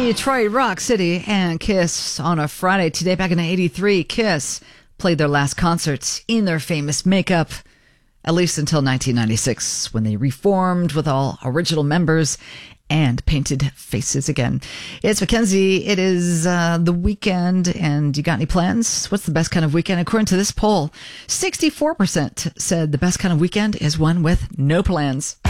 Detroit Rock City and Kiss on a Friday today. Back in '83, Kiss played their last concerts in their famous makeup, at least until 1996, when they reformed with all original members and painted faces again. It's Mackenzie. It is the weekend, and you got any plans? What's the best kind of weekend? According to this poll, 64% said the best kind of weekend is one with no plans.